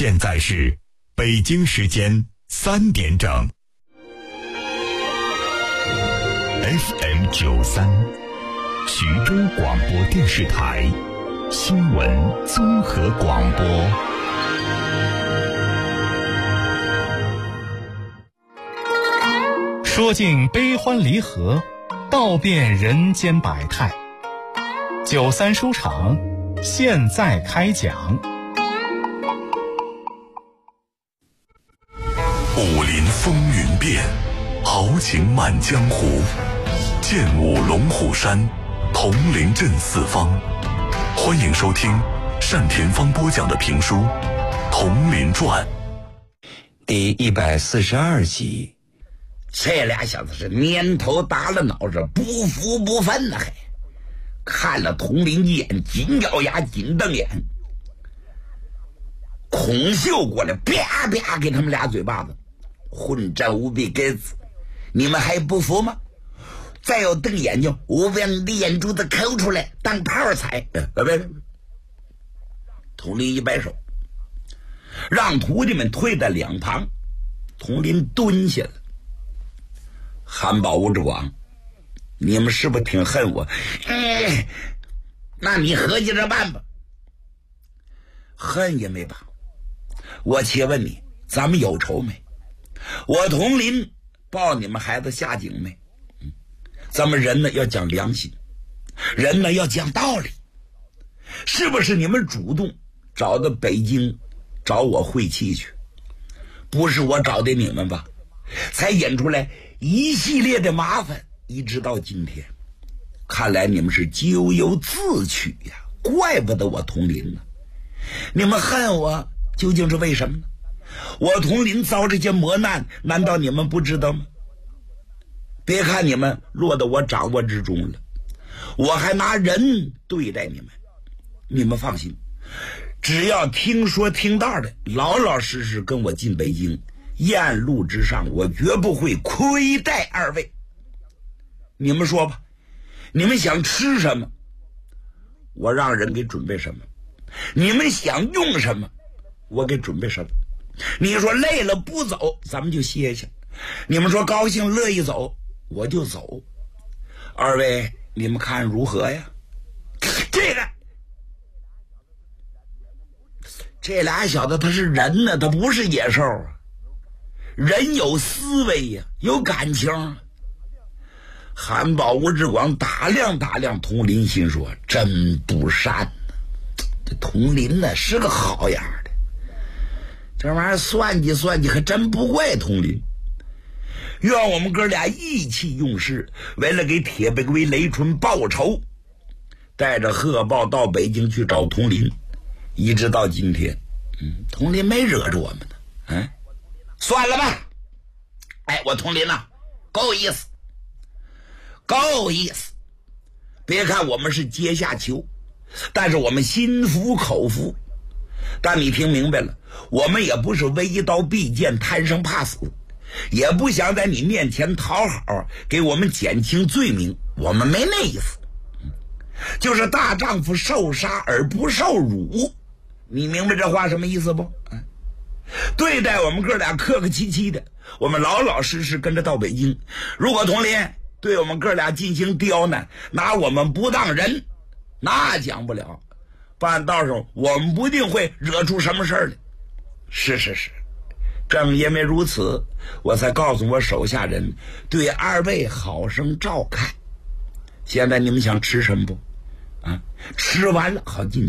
现在是北京时间3点整。FM93，徐州广播电视台新闻综合广播。 说尽悲欢离合，道遍人间百态。93书场现在开讲。 武林风云变，豪情满江湖，剑舞龙虎山，铜陵镇四方。欢迎收听单田芳播讲的评书《铜陵传》 第142集。 这俩小子是年头打了脑子，不服不忿呐！还看了铜陵一眼，紧咬牙，紧瞪眼。孔秀过来，啪啪给他们俩嘴巴子，混账无比该死！你们还不服吗？再有瞪眼睛，我把你的眼珠子抠出来当炮踩！别！铜陵一摆手，让徒弟们退在两旁。铜陵蹲下了。韩宝、吴志广，你们是不是挺恨我？那你合计着办吧。恨也没罢。我且问你，咱们有仇没？我铜陵抱你们孩子下井没？咱们人呢要讲良心，人呢要讲道理。是不是你们主动找到北京找我会气去？不是我找的你们吧？才演出来一系列的麻烦，一直到今天。看来你们是咎由自取呀，怪不得我铜陵呢。你们恨我究竟是为什么呢？我铜陵遭这些磨难，难道你们不知道吗？别看你们落到我掌握之中了，我还拿人对待你们。你们放心，只要听说听道的，老老实实跟我进北京，宴路之上，我绝不会亏待二位。你们说吧，你们想吃什么，我让人给准备什么；你们想用什么，我给准备什么。你说累了不走，咱们就歇下；你们说高兴乐意走，我就走。二位，你们看如何呀？这俩小子他是人呢，他不是野兽啊。人有思维呀，有感情。韩宝、吴志广打量打量铜陵，心说真不善呢。这铜陵呢是个好样的，这玩意儿算计算计，还真不怪铜陵。愿我们哥俩意气用事，为了给铁背龟雷春报仇，带着贺豹到北京去找铜陵，一直到今天，铜陵没惹着我们呢。算了吧。我铜陵啊，够意思，够意思。别看我们是阶下囚，但是我们心服口服。但你听明白了，我们也不是为刀必剑，贪生怕死，也不想在你面前讨好，给我们减轻罪名，我们没那意思。就是大丈夫受杀而不受辱，你明白这话什么意思不？对待我们哥俩客客气气的，我们老老实实跟着到北京。如果铜陵对我们哥俩进行刁难，拿我们不当人，那讲不了。半道上我们不定会惹出什么事儿来。是，正因为如此，我才告诉我手下人对二位好生照看。现在你们想吃什么不？吃完了好进